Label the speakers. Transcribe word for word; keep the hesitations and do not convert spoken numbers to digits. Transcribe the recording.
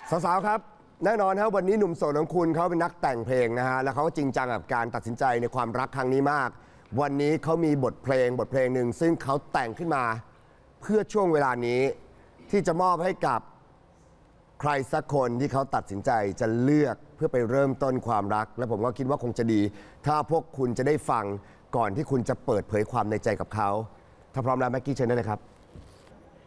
Speaker 1: สาวๆครับแน่นอนครับวันนี้หนุ่มโสดของคุณเขาเป็นนักแต่งเพลงนะฮะแล้วเขาก็จริงจังกับการตัดสินใจในความรักครั้งนี้มากวันนี้เขามีบทเพลงบทเพลงหนึ่งซึ่งเขาแต่งขึ้นมาเพื่อช่วงเวลานี้ที่จะมอบให้กับใครสักคนที่เขาตัดสินใจจะเลือกเพื่อไปเริ่มต้นความรักและผมก็คิดว่าคงจะดีถ้าพวกคุณจะได้ฟังก่อนที่คุณจะเปิดเผยความในใจกับเขาถ้าพร้อมแล้วแม็กกี้เชิญได้เลยครับ